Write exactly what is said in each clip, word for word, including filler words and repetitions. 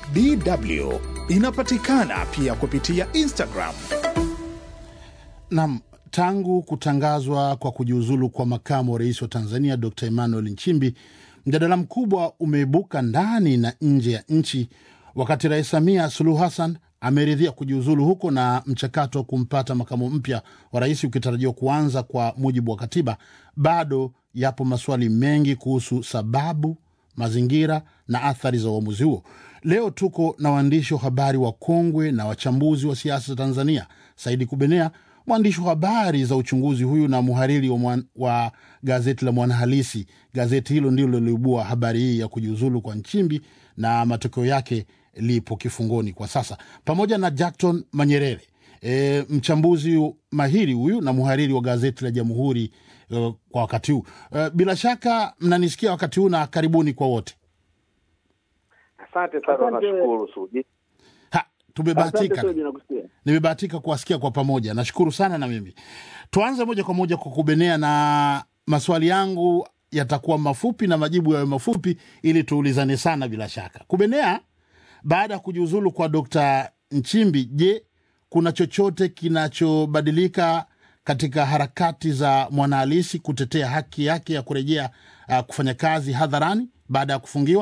D W. Inapatikana pia kupitia Instagram. Naam, tangu kutangazwa kwa kujiuzulu kwa makamu wa rais wa Tanzania Doctor Emmanuel Nchimbi, mjadala mkubwa umeibuka ndani na nje ya nchi, wakati Rais Samia Suluhu Hassan ameridhia kujiuzulu huko na mchakato kumpata makamu mpya wa rais ukitarajiwa kuanza kwa mujibu wa katiba. Bado yapo maswali mengi kuhusu sababu, mazingira na athari za uamuzi huo. Leo tuko na waandishi wa habari wa kongwe na wachambuzi wa siasa Tanzania. Saidi Kubenea, mwandishi wa habari za uchunguzi huyu na muhariri wa, mwan, wa gazeti la Mwanahalisi. Gazeti hilo ndilo liliibua habari hii ya kujiuzulu kwa Nchimbi na matokeo yake lipo kifungoni kwa sasa. Pamoja na Jackton Manyerere, e, mchambuzi mahiri huyu na muhariri wa gazeti la Jamhuri e, kwa wakati huu. E, bila shaka mnanisikia wakati huu, na karibuni kwa wote. Asante sana, nashukuru Sudi. Ha, tumebahatika. Nimebahatika kuwasikia kwa pamoja. Nashukuru sana na mimi. Tuanze moja kwa moja kwa Kubenea, na maswali yangu yatakuwa mafupi na majibu yawe mafupi ili tuulizane sana bila shaka. Kubenea, baada ya kujiuzulu kwa Dokta Nchimbi, je, kuna chochote kinachobadilika katika harakati za Mwanahalisi kutetea haki yake ya kurejea uh, kufanya kazi hadharani baada ya kufungiwa?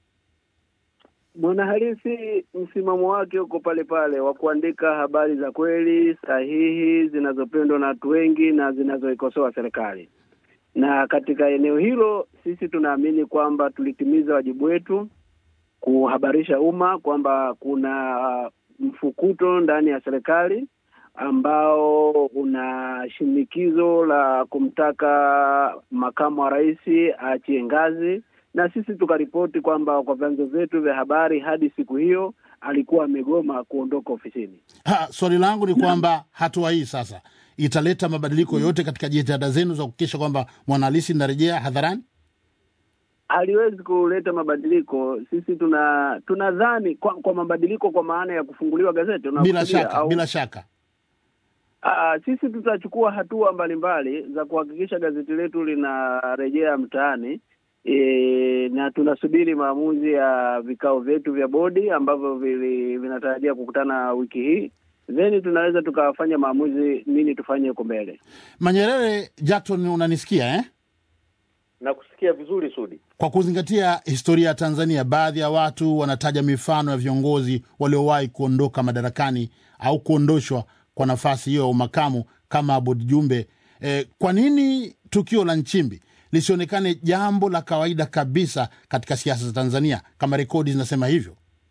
Mwanahalisi msimamo wake uko pale pale wa kuandika habari za kweli, sahihi, zinazopendwa na watu wengi na zinazoikosoa serikali. Na katika eneo hilo sisi tunaamini kwamba tulitimiza wajibu wetu kuhabarisha umma kwamba kuna mfukuto ndani ya serikali ambao una shinikizo la kumtaka makamu wa rais aachie ngazi, na sisi tukaripoti kwamba kwa vyanzo vyetu vya habari hadi siku hiyo alikuwa amegoma kuondoka ofisini. Ha, swali langu ni kwamba hatua hii sasa italeta mabadiliko yote katika jitihada zenu za kuhakikisha kwamba Mwanahalisi inarejea hadharani? Haliwezi kuleta mabadiliko. Sisi tuna tunadhani kwa, kwa mabadiliko kwa maana ya kufunguliwa gazeti. Bila shaka, au... bila shaka. Aa, sisi tutachukua hatua mbalimbali za kuhakikisha gazeti letu linarejea mtaani. E, na tunasubiri maamuzi ya vikao vyetu vya bodi ambavyo vinatarajia kukutana wiki hii. Then tunaweza tukafanya maamuzi nini tufanye huko mbele. Manyerere, Jackson, unanisikia eh? Nakusikia vizuri Sudi. Kwa kuzingatia historia ya Tanzania, baadhi ya watu wanataja mifano ya viongozi waliowahi kuondoka madarakani au kuondoshwa kwa nafasi hiyo ya makamu kama Aboud Jumbe. E, kwa nini tukio la Nchimbi lisionekane jambo la kawaida kabisa katika siasa za Tanzania kama rekodi zinasema hivyo?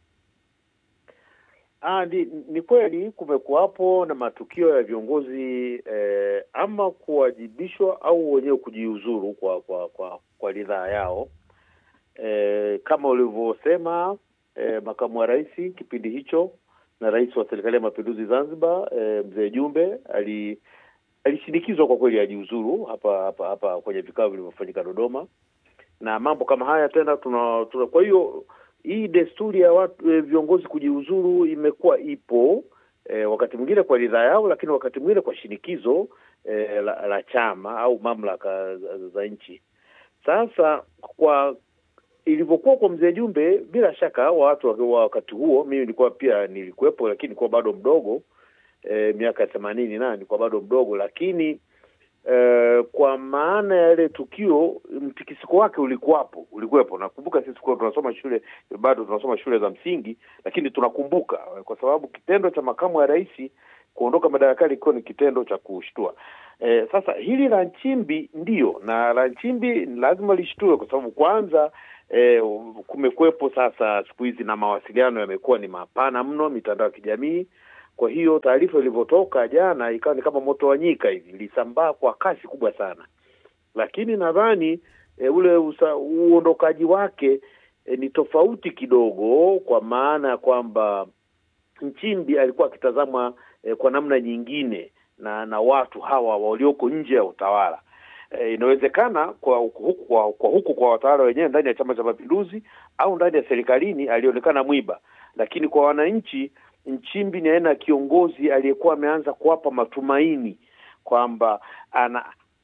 Ah, ni, ni kweli kumekuwapo na matukio ya viongozi eh, ama kuwajibishwa au wenyewe kujiuzuru kwa kwa kwa, kwa ridhaa yao. Eh, kama ulivyosema, eh, makamu wa rais kipindi hicho na rais wa serikali ya mapinduzi Zanzibar, eh, Mzee Jumbe ali alishinikizwa kwa kweli ajiuzuru hapa hapa hapa kwenye vikao vilivyofanyika Dodoma. Na mambo kama haya tena tuna, tuna kwa hiyo hii desturi ya watu e, viongozi kujiuzuru imekuwa ipo e, wakati mwingine kwa ridhaa yao, lakini wakati mwingine kwa shinikizo e, la, la chama au mamlaka za, za nchi. Sasa kwa ilivyokuwa kwa Mzee Jumbe, bila shaka watu wa wakati huo, mimi nilikuwa pia nilikuwepo, lakini nilikuwa bado mdogo, e, miaka themanini na nilikuwa bado mdogo, lakini Uh, kwa maana ya ile tukio mtikisiko wake ulikuwapo, ulikuwepo. Nakumbuka sisi kwa tunasoma shule, bado tunasoma shule za msingi, lakini tunakumbuka kwa sababu kitendo cha makamu wa rais kuondoka madarakani ilikuwa ni kitendo cha kushtua. Eh, sasa hili la Nchimbi ndio, na la Nchimbi lazima lishtue kwa sababu kwanza eh, kumekuwepo sasa siku hizi na mawasiliano yamekuwa ni mapana mno, mitandao ya kijamii. Kwa hiyo taarifa ilivyotoka jana ikawa ni kama moto wa nyika hivi, ilisambaa kwa kasi kubwa sana. Lakini nadhani e, ule usa, uondokaji wake e, ni tofauti kidogo, kwa maana ya kwamba Nchimbi alikuwa akitazamwa e, kwa namna nyingine na na watu hawa walioko nje ya utawala. E, inawezekana kwa huku kwa, kwa huku kwa watawala wenyewe ndani ya Chama cha Mapinduzi au ndani ya serikalini alionekana mwiba, lakini kwa wananchi Nchimbi ni aina kiongozi aliyekuwa ameanza kuwapa matumaini kwamba ana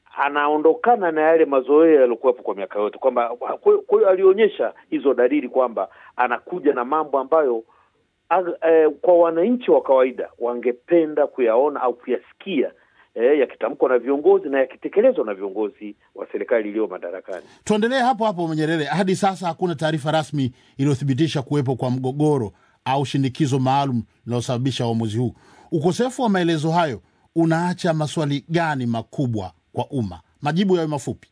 anaondokana na yale mazoea yaliokuwepo kwa miaka yote, kwamba kwa hiyo alionyesha hizo dalili kwamba anakuja na mambo ambayo ag, eh, kwa wananchi wa kawaida wangependa kuyaona au kuyasikia eh, yakitamkwa na viongozi na yakitekelezwa na viongozi wa serikali iliyo madarakani. Tuendelee hapo hapo Nyerere. Hadi sasa hakuna taarifa rasmi iliyothibitisha kuwepo kwa mgogoro au shinikizo maalum linalosababisha uamuzi huu. Ukosefu wa maelezo hayo unaacha maswali gani makubwa kwa umma? Majibu yawe mafupi.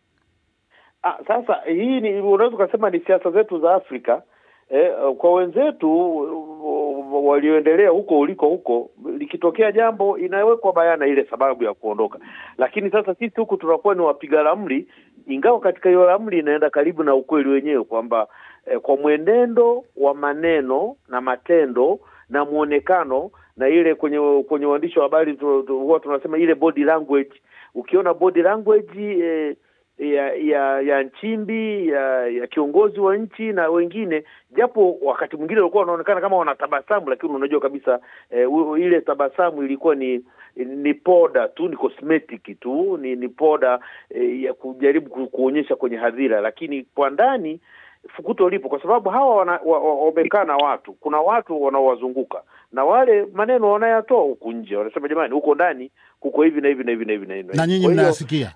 Ah, sasa hii ni unaweza kusema ni siasa zetu za Afrika. Eh, kwa wenzetu walioendelea huko uliko huko, likitokea jambo inawekwa bayana ile sababu ya kuondoka. Lakini sasa sisi huku tunakuwa ni wapiga ramli, ingawa katika hiyo ramli inaenda karibu na ukweli wenyewe kwamba eh, kwa mwenendo wa maneno na matendo na muonekano na ile kwenye kwenye uandishi wa habari huwa tunasema ile body language. Ukiona body language eh, ya ya ya Nchimbi, ya, ya kiongozi wa nchi na wengine, japo wakati mwingine walikuwa wanaonekana kama wanatabasamu, lakini unajua kabisa eh, ile tabasamu ilikuwa ni ni poda tu, ni cosmetic tu, ni ni poda eh, ya kujaribu ku, kuonyesha kwenye hadhira, lakini kwa ndani fukuto lipo, kwa sababu hawa wamekana wa, wa, watu, kuna watu wanaowazunguka na wale maneno wanayatoa huku nje, wanasema jamani, huko ndani kuko hivi na hivi na hivi na hivi na hivi. Na nyinyi mnasikia?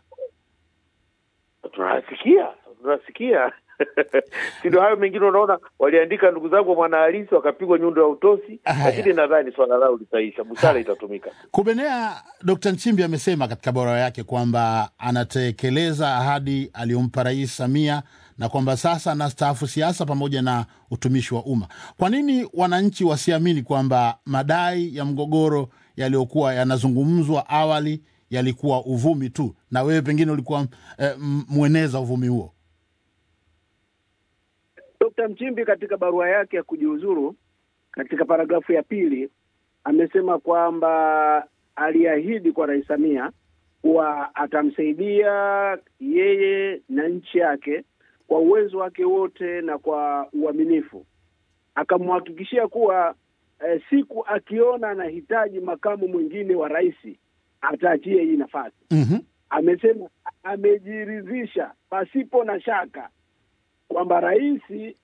Tunasikia, tunasikia. Ndio hayo mengine unaona waliandika ndugu zangu Mwanahalisi wakapigwa nyundo ya utosi, lakini nadhani swala lao litaisha, busara itatumika. Kubenea, Dokta Nchimbi amesema katika barua yake kwamba anatekeleza ahadi aliyompa Rais Samia na kwamba sasa anastaafu siasa pamoja na utumishi wa umma. Kwa nini wananchi wasiamini kwamba madai ya mgogoro yaliyokuwa yanazungumzwa awali yalikuwa uvumi tu, na wewe pengine ulikuwa eh, mweneza uvumi huo? Dokta Nchimbi katika barua yake ya kujiuzuru katika paragrafu ya pili amesema kwamba aliahidi kwa Rais Samia kuwa atamsaidia yeye na nchi yake kwa uwezo wake wote na kwa uaminifu. Akamhakikishia kuwa eh, siku akiona anahitaji makamu mwingine wa rais ataachie hii nafasi. Mm-hmm. Amesema amejiridhisha pasipo na shaka kwamba rais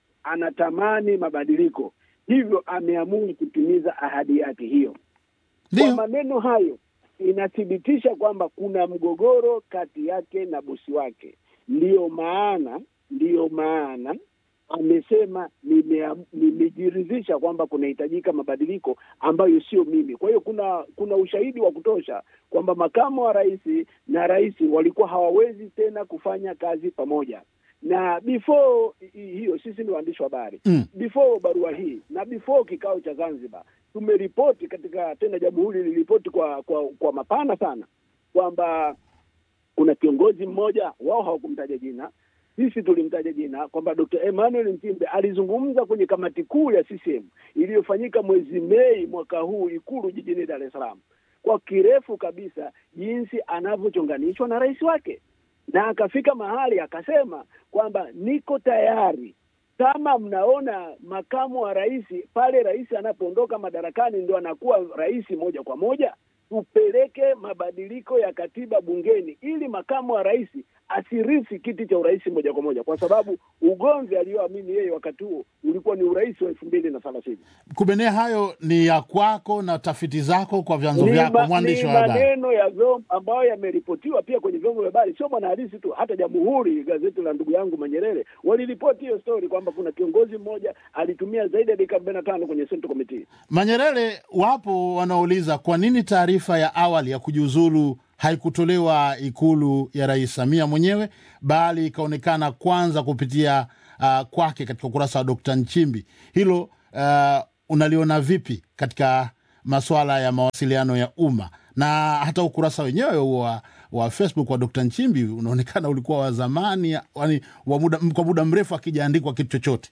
anatamani mabadiliko, hivyo ameamua kutimiza ahadi yake hiyo. Dio. Kwa maneno hayo inathibitisha kwamba kuna mgogoro kati yake na bosi wake. Ndiyo maana, ndiyo maana amesema nimejiridhisha kwamba kunahitajika mabadiliko ambayo sio mimi. Kwa hiyo kuna kuna ushahidi wa kutosha kwamba makamu wa rais na rais walikuwa hawawezi tena kufanya kazi pamoja. Na before hiyo sisi ni waandishi wa habari. Mm. Before barua hii na before kikao cha Zanzibar tumeripoti katika tena Jamhuri liliripoti kwa kwa kwa mapana sana kwamba kuna kiongozi mmoja, wao hawakumtaja jina, sisi tulimtaja jina, kwamba Dokta Emmanuel Nchimbi alizungumza kwenye kamati kuu ya C C M iliyofanyika mwezi Mei mwaka huu Ikulu jijini Dar es Salaam kwa kirefu kabisa jinsi anavyochonganishwa na rais wake, na akafika mahali akasema kwamba niko tayari kama mnaona makamu wa rais pale rais anapoondoka madarakani ndio anakuwa rais moja kwa moja, tupeleke mabadiliko ya katiba bungeni ili makamu wa rais asirithi kiti cha urais moja kwa moja, kwa sababu ugomvi alioamini yeye wakati huo ulikuwa ni urais wa elfu mbili na thelathini. Kubenea, hayo ni ya kwako na tafiti zako kwa vyanzo vyako, mwandishi wa habari. Ni maneno ya vyombo ambayo yameripotiwa pia kwenye vyombo vya habari, sio Mwanahalisi tu, hata Jamhuri, gazeti la ndugu yangu Manyerere, waliripoti hiyo story kwamba kuna kiongozi mmoja alitumia zaidi ya dakika arobaini na tano kwenye Central Committee. Manyerere, wapo wanaouliza kwa nini taarifa ya awali ya kujiuzulu haikutolewa Ikulu ya Rais Samia mwenyewe, bali ikaonekana kwanza kupitia uh, kwake katika ukurasa wa Dokta Nchimbi. Hilo uh, unaliona vipi katika masuala ya mawasiliano ya umma? Na hata ukurasa wenyewe wa, wa Facebook wa Dokta Nchimbi unaonekana ulikuwa wa zamani, yani wa muda, kwa muda mrefu akijaandikwa kitu chochote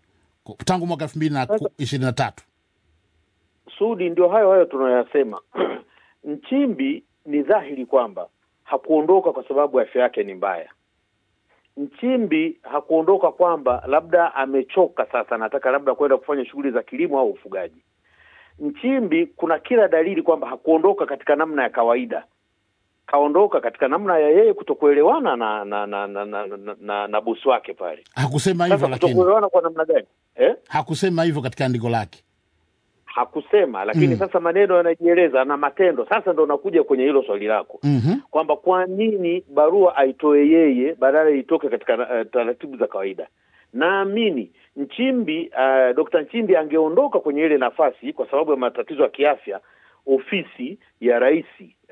tangu mwaka elfu mbili na ishirini na tatu. Sudi, ndio hayo hayo tunayasema. Nchimbi ni dhahiri kwamba hakuondoka kwa sababu afya yake ni mbaya. Nchimbi hakuondoka kwamba labda amechoka sasa nataka labda kwenda kufanya shughuli za kilimo au ufugaji. Nchimbi kuna kila dalili kwamba hakuondoka katika namna ya kawaida. kaondoka katika namna ya yeye kutokuelewana na na na na, na, na, na, na bosi wake pale. Hakusema hivyo lakini. Kutokuelewana kwa namna gani? Eh? Hakusema hivyo katika andiko lake. Hakusema, lakini mm. sasa maneno yanajieleza na matendo. Sasa ndo nakuja kwenye hilo swali lako. Mm-hmm. Kwamba kwa nini barua aitoe yeye badala itoke katika uh, taratibu za kawaida. Naamini Nchimbi uh, Dokta Nchimbi angeondoka kwenye ile nafasi kwa sababu ya matatizo ya kiafya, ofisi ya rais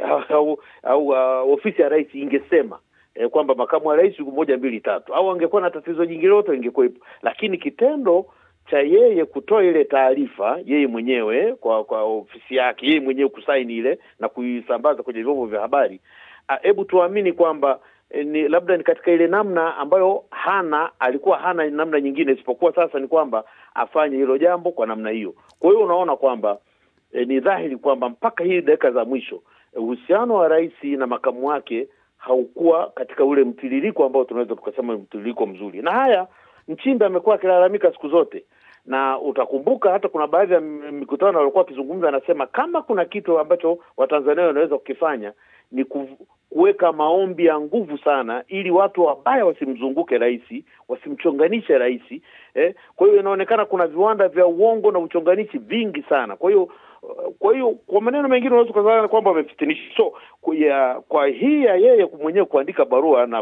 au, au uh, ofisi ya rais ingesema eh, kwamba makamu wa rais yuko moja mbili tatu, au angekuwa na tatizo jingine lote ingekuwepo. Lakini kitendo cha yeye kutoa ile taarifa yeye mwenyewe kwa kwa ofisi yake, yeye mwenyewe kusaini ile na kuisambaza kwenye vyombo vya habari, hebu tuamini kwamba e, ni labda ni katika ile namna ambayo hana alikuwa hana namna nyingine isipokuwa sasa ni kwamba afanye hilo jambo kwa namna hiyo. Kwa hiyo unaona kwamba e, ni dhahiri kwamba mpaka hii dakika za mwisho uhusiano wa rais na makamu wake haukuwa katika ule mtiririko ambao tunaweza tukasema mtiririko mzuri. Na haya Nchimbi amekuwa akilalamika siku zote. Na utakumbuka hata kuna baadhi ya mikutano walikuwa wakizungumza, anasema kama kuna kitu ambacho Watanzania wanaweza kukifanya ni kuweka maombi ya nguvu sana ili watu wabaya wasimzunguke rais, wasimchonganishe rais. Eh, kwa hiyo inaonekana kuna viwanda vya uongo na uchonganishi vingi sana. Kwa hiyo kwa hiyo kwa maneno mengine unaweza kusema kwamba wamefitinisha. So kwa, kwa hii ya yeye mwenyewe kuandika barua na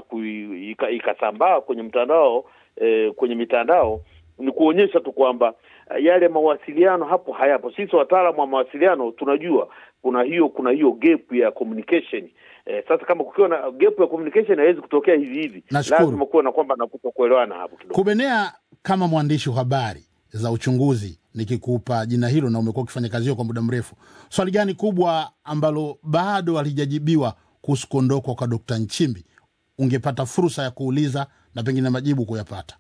ikasambaa kwenye mtandao eh, kwenye mitandao ni kuonyesha tu kwamba yale mawasiliano hapo hayapo. Sisi wataalamu wa mawasiliano tunajua kuna hiyo kuna hiyo gap ya communication. Eh, sasa kama kukiwa na gap ya communication haiwezi kutokea hivi hivi. Lazima kuwe na kwamba na kutokuelewana hapo kidogo. Kubenea, kama mwandishi wa habari za uchunguzi, nikikupa jina hilo na umekuwa ukifanya kazi hiyo kwa muda mrefu, swali gani kubwa ambalo bado halijajibiwa kuhusu kuondoka kwa Dokta Nchimbi ungepata fursa ya kuuliza na pengine majibu kuyapata?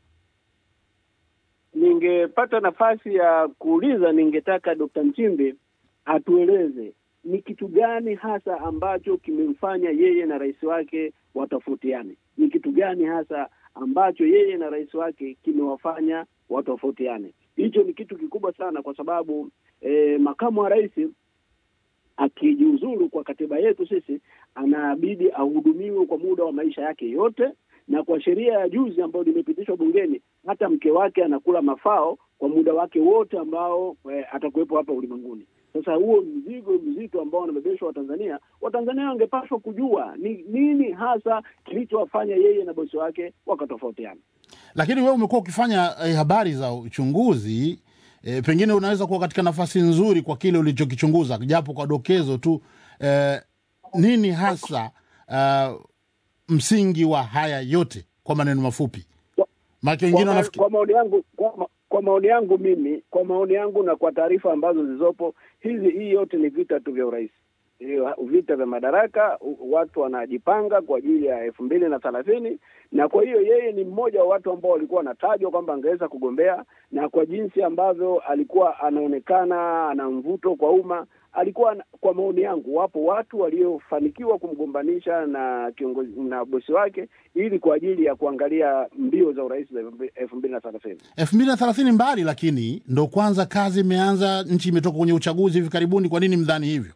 Ningepata nafasi ya kuuliza, ningetaka Dokta Nchimbi atueleze ni kitu gani hasa ambacho kimemfanya yeye na rais wake watofautiane. Ni kitu gani hasa ambacho yeye na rais wake kimewafanya watofautiane. Hicho ni kitu kikubwa sana, kwa sababu e, makamu wa rais akijiuzulu kwa katiba yetu sisi anabidi ahudumiwe kwa muda wa maisha yake yote, na kwa sheria ya juzi ambayo imepitishwa bungeni hata mke wake anakula mafao kwa muda wake wote ambao e, atakuwepo hapa ulimwenguni. Sasa huo mzigo mzito ambao wanabebeshwa Watanzania, Watanzania wangepaswa kujua ni nini hasa kilichowafanya yeye na bosi wake wakatofautiana. Lakini wewe umekuwa ukifanya eh, habari za uchunguzi, eh, pengine unaweza kuwa katika nafasi nzuri kwa kile ulichokichunguza, japo kwa dokezo tu, eh, nini hasa uh, msingi wa haya yote kwa maneno mafupi? Maana wengine wanafikiri kwa maoni yangu kwa, kwa maoni yangu mimi, kwa maoni yangu na kwa taarifa ambazo zilizopo, hizi hii yote ni vita tu vya urais. Vita vya madaraka, watu wanajipanga kwa ajili ya elfu mbili na thelathini, na kwa hiyo yeye ni mmoja wa watu ambao walikuwa wanatajwa kwamba angeweza kugombea, na kwa jinsi ambavyo alikuwa anaonekana ana mvuto kwa umma, alikuwa, kwa maoni yangu, wapo watu waliofanikiwa kumgombanisha na kiongozi na bosi wake ili kwa ajili ya kuangalia mbio za urais za elfu mbili na thelathini. elfu mbili na thelathini mbali, lakini ndo kwanza kazi imeanza, nchi imetoka kwenye uchaguzi hivi karibuni. Kwa nini mdhani hivyo?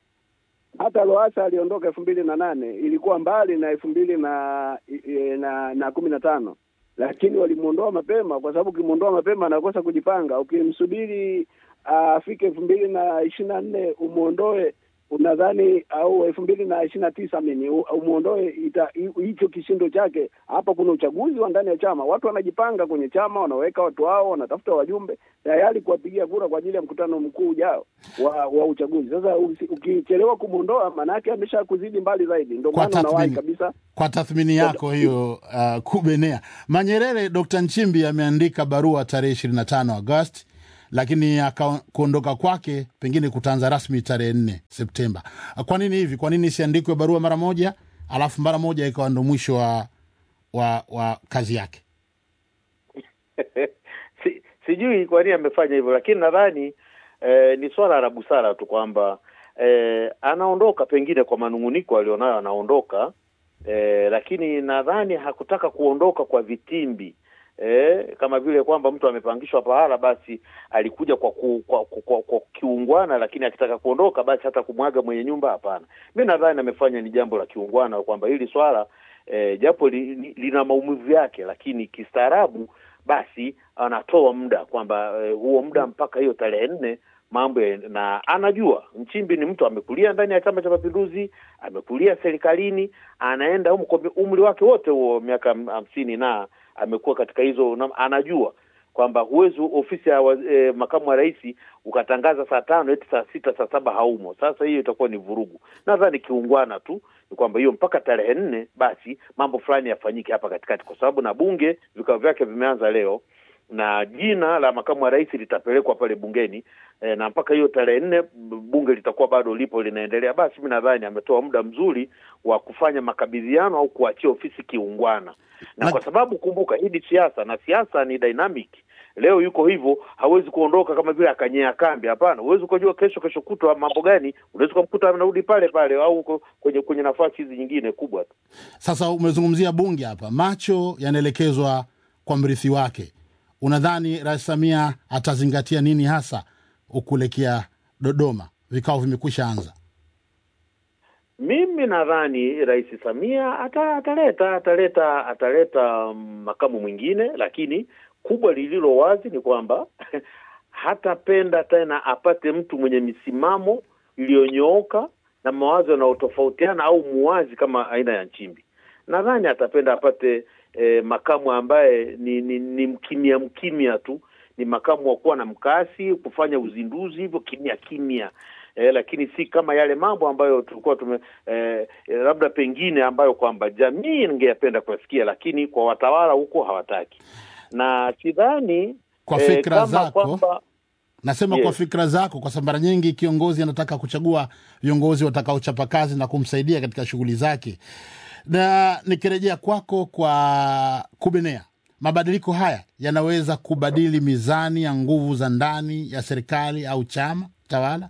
Hata Lowassa aliondoka elfu mbili na nane, ilikuwa mbali na elfu mbili na na, na kumi na tano, lakini walimuondoa mapema, kwa sababu kimuondoa mapema anakosa kujipanga. Ukimsubiri afike elfu mbili na ishirini na nne umuondoe, unadhani au elfu mbili na ishirini na tisa mimi umuondoe, hicho kishindo chake. Hapa kuna uchaguzi wa ndani ya chama, watu wanajipanga kwenye chama, wanaweka watu wao, wanatafuta wajumbe tayari kuwapigia kura kwa ajili ya mkutano mkuu ujao wa, wa uchaguzi. Sasa ukichelewa kumuondoa, maana yake ameshakuzidi mbali zaidi. Ndio maana unawahi kabisa. Kwa tathmini yako hiyo, uh, Kubenea Manyerere, Dokta Nchimbi ameandika barua tarehe ishirini na tano Agosti, lakini kuondoka kwake pengine kutaanza rasmi tarehe nne Septemba. Kwa nini hivi? Kwa nini siandikwe barua mara moja alafu mara moja ikawa ndo mwisho wa, wa wa kazi yake? si, sijui kwa nini amefanya hivyo, lakini nadhani eh, ni swala la busara tu kwamba eh, anaondoka pengine kwa manunguniko alionayo anaondoka, eh, lakini nadhani hakutaka kuondoka kwa vitimbi. eh, kama vile kwamba mtu amepangishwa pahala basi alikuja kwa, ku, kwa, kwa, kwa, kwa kiungwana, lakini akitaka kuondoka basi hata kumwaga mwenye nyumba hapana. Mimi nadhani amefanya ni jambo la kiungwana, kwamba hili swala eh, japo li, li, lina maumivu yake, lakini kistaarabu basi anatoa muda kwamba eh, huo muda mpaka hiyo tarehe nne mambo ya, na anajua Nchimbi ni mtu amekulia ndani ya Chama cha Mapinduzi, amekulia serikalini, anaenda huko umri wake wote huo miaka hamsini na amekuwa katika hizo, anajua kwamba huwezi ofisi ya e, makamu wa rais ukatangaza saa tano eti saa sita saa saba haumo. Sasa hiyo itakuwa ni vurugu. Nadhani kiungwana tu ni kwamba hiyo mpaka tarehe nne basi mambo fulani yafanyike hapa katikati, kwa sababu na bunge vikao vyake vimeanza leo na jina la makamu wa rais litapelekwa pale bungeni e, na mpaka hiyo tarehe nne bunge litakuwa bado lipo linaendelea. Basi mimi nadhani ametoa muda mzuri wa kufanya makabidhiano au kuachia ofisi kiungwana. Na kwa sababu kumbuka hii ni siasa, na siasa ni dynamic. Leo yuko hivyo, hawezi kuondoka kama vile akanyea kambi, hapana. Huwezi kujua kesho kesho kutwa mambo gani, unaweza kumkuta anarudi pale pale au kwenye kwenye nafasi hizi nyingine kubwa tu. Sasa umezungumzia bunge hapa, macho yanaelekezwa kwa mrithi wake. Unadhani Rais Samia atazingatia nini hasa ukuelekea Dodoma? Vikao vimekwisha anza. Mimi nadhani Rais Samia ataleta ataleta ataleta makamu mwingine, lakini kubwa lililo wazi ni kwamba hatapenda tena apate mtu mwenye misimamo iliyonyooka na mawazo yanayotofautiana au muwazi kama aina ya Nchimbi. Nadhani atapenda apate E, makamu ambaye ni, ni, ni mkimya mkimya tu, ni makamu wa kuwa na mkasi, kufanya uzinduzi hivyo kimya kimya, e, lakini si kama yale mambo ambayo tulikuwa tume e, labda pengine ambayo kwamba jamii ingependa kusikia, lakini kwa watawala huko hawataki. Na sidhani kwa fikra e, zako kwamba, nasema yes. Kwa fikra zako, kwa sababu mara nyingi kiongozi anataka kuchagua viongozi watakaochapa kazi na kumsaidia katika shughuli zake. Na nikirejea kwako kwa Kubenea, mabadiliko haya yanaweza kubadili mizani ya nguvu za ndani ya serikali au chama tawala?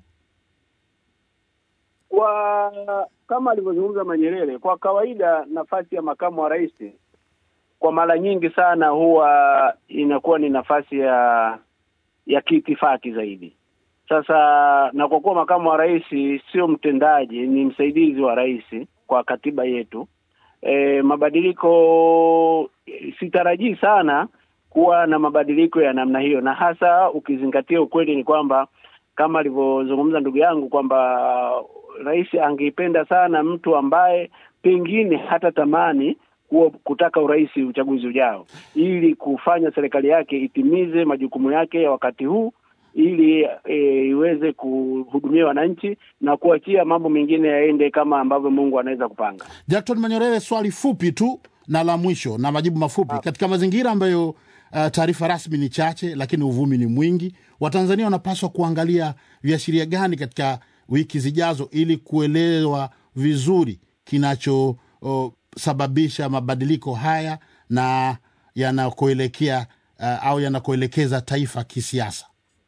Kwa kama alivyozungumza Manyerere, kwa kawaida nafasi ya makamu wa rais kwa mara nyingi sana huwa inakuwa ni nafasi ya ya kiitifaki zaidi. Sasa na kwa kuwa makamu wa rais sio mtendaji, ni msaidizi wa rais kwa katiba yetu, E, mabadiliko sitarajii sana kuwa na mabadiliko ya namna hiyo, na hasa ukizingatia ukweli ni kwamba kama alivyozungumza ndugu yangu kwamba rais angependa sana mtu ambaye pengine hata tamani kuwa kutaka urais uchaguzi ujao, ili kufanya serikali yake itimize majukumu yake ya wakati huu, ili e, iweze kuhudumia wananchi na kuachia mambo mengine yaende kama ambavyo Mungu anaweza kupanga. Jackson Manyerere, swali fupi tu na la mwisho na majibu mafupi. Katika mazingira ambayo uh, taarifa rasmi ni chache lakini uvumi ni mwingi, Watanzania wanapaswa kuangalia viashiria gani katika wiki zijazo ili kuelewa vizuri kinachosababisha uh, mabadiliko haya na yanakoelekea uh, au yanakoelekeza taifa kisiasa?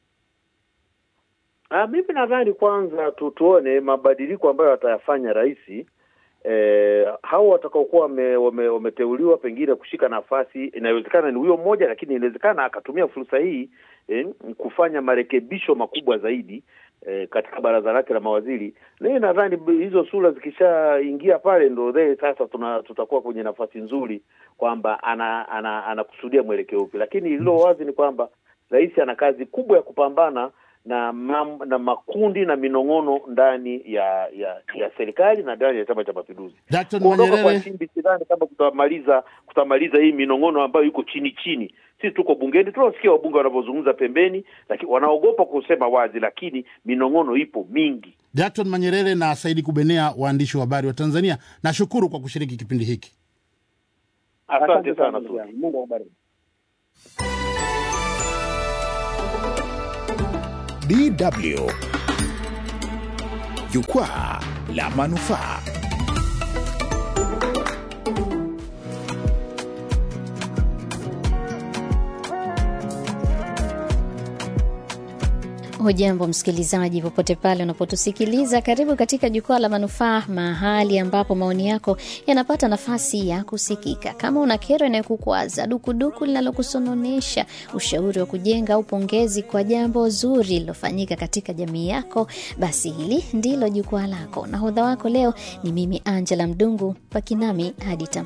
Ah, mimi nadhani kwanza tu, tuone mabadiliko ambayo atayafanya rais. Eh, hao watakaokuwa wameteuliwa wame, pengine kushika nafasi, inawezekana ni huyo mmoja, lakini inawezekana akatumia fursa hii eh, kufanya marekebisho makubwa zaidi eh, katika baraza lake la mawaziri. Na nadhani hizo sura zikishaingia pale ndio they, sasa tuna, tutakuwa kwenye nafasi nzuri kwamba ana anakusudia ana mwelekeo upi. Lakini hilo wazi ni kwamba rais ana kazi kubwa ya kupambana na mam, na makundi na minongono ndani ya ya, ya serikali na ndani ya Chama cha Mapinduzi. Kuondoka kwa Nchimbi sidhani kama kutamaliza kutamaliza hii minongono ambayo yuko chini chini. Sisi tuko bungeni tunasikia wabunge wanapozungumza pembeni, lakini wanaogopa kusema wazi, lakini minongono ipo mingi. Jackson Manyerere na Saidi Kubenea, waandishi wa habari wa Tanzania, nashukuru kwa kushiriki kipindi hiki. Asante sana. Mungu akubariki. D W Jukwaa la Manufaa. Hujambo msikilizaji popote pale unapotusikiliza, karibu katika jukwaa la manufaa, mahali ambapo maoni yako yanapata nafasi ya kusikika. Kama una kero inayokukwaza, dukuduku linalokusononesha, ushauri wa kujenga au pongezi kwa jambo zuri lilofanyika katika jamii yako, basi hili ndilo jukwaa lako. Nahodha wako leo ni mimi Angela Mdungu, pakinami hadi tamati.